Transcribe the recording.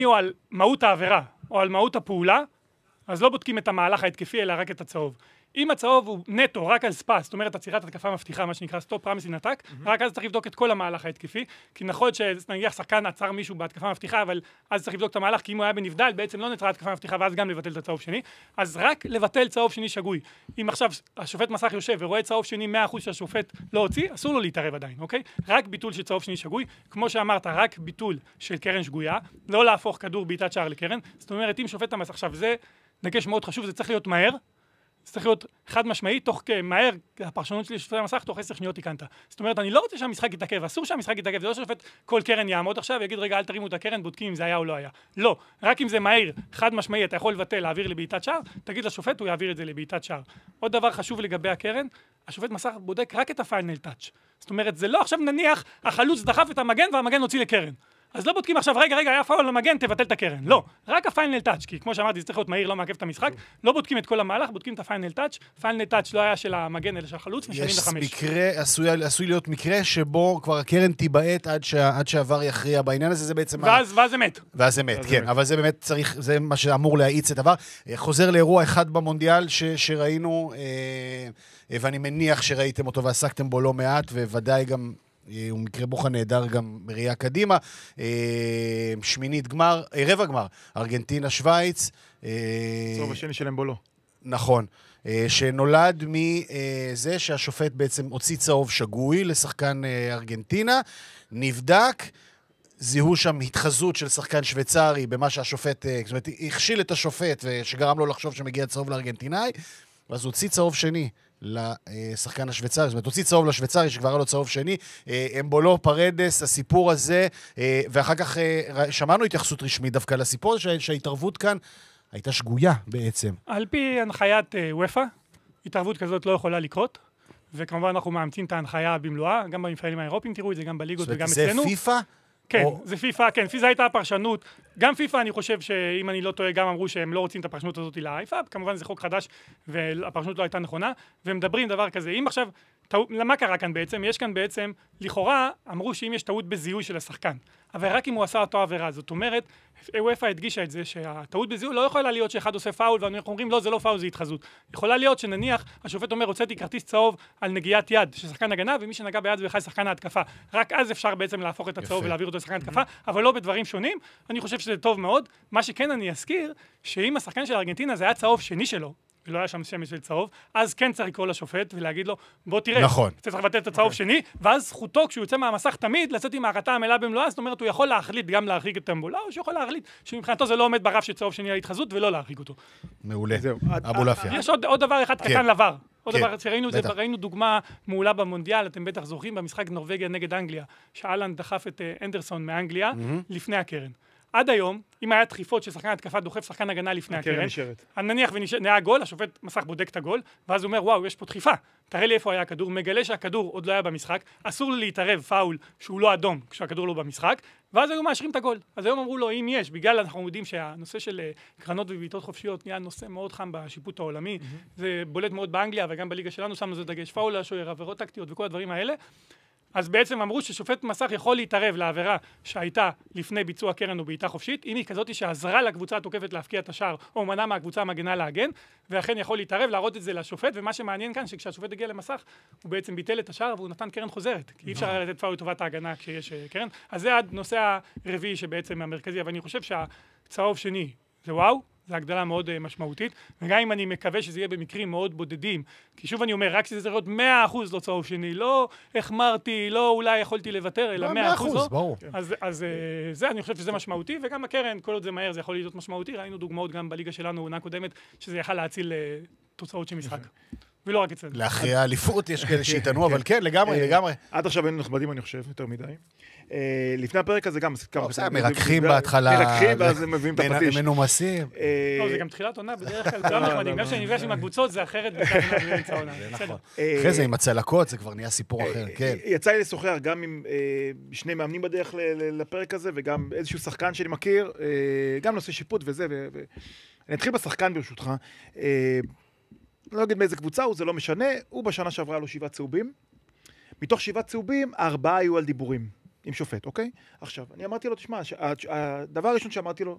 או על מהות העבירה, או על מהות הפעולה, אז לא בודקים את המהלך ההתקפי, אלא רק את הצהוב. אם הצהוב הוא נטו, רק על ספס, זאת אומרת, עצירת התקפה מבטיחה, מה שנקרא סטופ פרמיס אין אטאק, רק אז צריך לבדוק את כל המהלך ההתקפי, כי נכון שנניח שחקן עצר מישהו בהתקפה מבטיחה, אבל אז צריך לבדוק את המהלך, כי אם הוא היה בנבדל, בעצם לא נעצרה התקפה מבטיחה, ואז גם לבטל את הצהוב שני. אז רק לבטל צהוב שני שגוי. אם עכשיו השופט מסך יושב ורואה צהוב שני 100% שהשופט לא הוציא, אסור לו להתערב עדיין, אוקיי? רק ביטול של צהוב שני שגוי, כמו שאמרת, רק ביטול של קרן שגויה, לא להפוך כדור בעיטת שער לקרן. זאת אומרת, אם שופט המסך, עכשיו זה דגש מאוד חשוב, זה צריך להיות מהר. זה צריך להיות חד משמעי, תוך מהר, הפרשנות שלי שופט המסך, תוך 10 שניות תיקנת. זאת אומרת, אני לא רוצה שהמשחק יתעכב, אסור שהמשחק יתעכב, זה לא ששופט כל קרן יעמוד עכשיו ויגיד, רגע, אל תרימו את הקרן, בודקים אם זה היה או לא היה. לא, רק אם זה מהיר, חד משמעי, אתה יכול לבטל, להעביר לבעיטת שער, תגיד לשופט, הוא יעביר את זה לבעיטת שער. עוד דבר חשוב לגבי הקרן, השופט מסך בודק רק את הפיינל טאץ'. זאת אומרת, זה לא עכשיו נניח, החלוץ דחף את המגן והמגן הוציא לקרן. אז לא בודקים עכשיו, רגע, היה פאול למגן, תבטל את הקרן. לא, רק הפיינל טאץ', כי כמו שאמרתי, זה צריך להיות מהיר, לא מעכב את המשחק. לא בודקים את כל המהלך, בודקים את הפיינל טאץ'. פיינל טאץ' לא היה של המגן, אלא של החלוץ, משנים לחמש. יש מקרה, עשוי להיות מקרה שבו כבר הקרן תיבעט עד שעבר יכריע בעניין הזה, זה בעצם... ואז זה מת. ואז זה מת, כן. אבל זה באמת צריך, זה מה שאמור להאיץ את הדבר. חוזר לאירוע אחד במונדיאל שראינו, ואני מניח שראיתם אותו ועסקתם בו לא מעט, וודאי גם... הוא מקרה בוכה נהדר גם בראייה קדימה, שמינית גמר, רבע גמר, ארגנטינה, שוויץ. צהוב השני של אמבולו. נכון, שנולד מזה שהשופט בעצם הוציא צהוב שגוי לשחקן ארגנטינה, נבדק, זיהו שם התחזות של שחקן שוויצרי במה שהשופט, זאת אומרת, הכשיל את השופט שגרם לו לחשוב שמגיע צהוב לארגנטינאי, ואז הוא הוציא צהוב שני. לשחקן השוויצרי, זאת אומרת, הוציא צהוב לשוויצרי שכבר היה לו צהוב שני, אמבולו, פרדס, הסיפור הזה, ואחר כך שמענו התייחסות רשמית דווקא לסיפור, שההתערבות כאן הייתה שגויה בעצם. על פי הנחיית וופא, התערבות כזאת לא יכולה לקרות, וכמובן אנחנו מאמצים את ההנחיה במלואה, גם במפעלים האירופיים תראו את זה, גם בליגות וגם אצלנו. זה פיפא? כן, זה פיפא, כן, פיפא הייתה הפרשנות, גם פיפא אני חושב שאם אני לא טועה, גם אמרו שהם לא רוצים את הפרשנות הזאת לאייפא, כמובן זה חוק חדש והפרשנות לא הייתה נכונה, ומדברים דבר כזה, אם עכשיו, למה קרה כאן בעצם? יש כאן בעצם, לכאורה, אמרו שאם יש טעות בזיהוי של השחקן, אבל רק אם הוא עשה אותו עבירה, זאת אומרת, וופא הדגישה את זה שהטעות בזיהוי לא יכולה להיות שאחד עושה פאול, ואנחנו אומרים, לא, זה לא פאול, זה התחזות. יכולה להיות שנניח, השופט אומר, הוצאתי כרטיס צהוב על נגיעת יד של שחקן הגנה, ומי שנגע ביד זה בכלל שחקן ההתקפה. רק אז אפשר בעצם להפוך את הצהוב ולהעביר אותו לשחקן ההתקפה, אבל לא בדברים שונים. אני חושב שזה טוב מאוד. מה שכן אני אזכיר, שאם השחקן של ארגנטינה זה היה צהוב שני שלו, ולא היה שם שמש של צהוב, אז כן צריך לקרוא לשופט ולהגיד לו, בוא תראה, נכון. צריך לבטל את הצהוב שני, ואז זכותו כשהוא יוצא מהמסך תמיד לצאת עם ההחלטה המלאה במלואה, זאת אומרת, הוא יכול להחליט גם להרחיק את אמבולה, או שיכול להחליט שמבחינתו זה לא עומד ברף של צהוב שני להתחזות ולא להרחיק אותו. מעולה. אבו לפיה. יש עוד דבר אחד קטן לבר. עוד דבר, ראינו דוגמה מעולה במונדיאל, אתם בטח זוכרים, במשחק נורווגיה נגד אנגליה, שאלן דחף את אנדרסון מאנגליה לפני הקרן. עד היום, אם היה דחיפות ששחקן התקפה דוחף שחקן הגנה לפני הקרן, נניח ונהיה גול, השופט מסך בודק את הגול, ואז הוא אומר, וואו, יש פה דחיפה, תראה לי איפה היה הכדור, מגלה שהכדור עוד לא היה במשחק, אסור לו להתערב פאול שהוא לא אדום כשהכדור לא במשחק, ואז היו מאשרים את הגול. אז היום אמרו לו, אם יש, בגלל אנחנו יודעים שהנושא של קרנות ובעיטות חופשיות נהיה נושא מאוד חם בשיפוט העולמי, זה בולט מאוד באנגליה וגם בליגה שלנו, שמנו זה דגש פאול לשוער, עבירות טקטיות וכל הדברים האלה. אז בעצם אמרו ששופט מסך יכול להתערב לעבירה שהייתה לפני ביצוע קרן או בעיטה חופשית, אם היא כזאת שעזרה לקבוצה התוקפת להפקיע את השער, או מנעה מהקבוצה המגנה להגן, ואכן יכול להתערב, להראות את זה לשופט, ומה שמעניין כאן, שכשהשופט הגיע למסך, הוא בעצם ביטל את השער, והוא נתן קרן חוזרת, כי אי אפשר לתת פאול לטובת ההגנה כשיש קרן. אז זה הנושא הרביעי שבעצם המרכזי, אבל אני חושב שהצהוב שני זה וואו, זו הגדלה מאוד משמעותית, וגם אם אני מקווה שזה יהיה במקרים מאוד בודדים, כי שוב אני אומר, רק שזה צריך להיות 100% לא צהוב שני, לא החמרתי, לא אולי יכולתי לוותר, אלא 100% לא. אז זה, אני חושב שזה משמעותי, וגם הקרן, כל עוד זה מהר, זה יכול להיות משמעותי, ראינו דוגמאות גם בליגה שלנו, עונה קודמת, שזה יכל להציל תוצאות של משחק. ולא רק אצלנו. לאחרי האליפות יש כאלה שיתנו, אבל כן, לגמרי. עד עכשיו היינו נכבדים, אני חושב, יותר מדי. לפני הפרק הזה גם... מרקחים בהתחלה. מרקחים, ואז הם מביאים את הפטיש. מנומסים. לא, זה גם תחילת עונה, בדרך כלל כולם נחמדים. גם שאני נפגש עם הקבוצות, זה אחרת באמצע העונה. אחרי זה עם הצלקות, זה כבר נהיה סיפור אחר, כן. יצא לי לשוחח גם עם שני מאמנים בדרך לפרק הזה, וגם איזשהו שחקן שאני מכיר, גם נושא שיפוט וזה, אני אתחיל בשחקן ברשותך. לא אגיד מאיזה קבוצה הוא, זה לא משנה, הוא בשנה שעברה לו 7 צהובים. מתוך 7 צהובים, 4 היו על דיבורים עם שופט, אוקיי? עכשיו, אני אמרתי לו, תשמע, הדבר הראשון שאמרתי לו,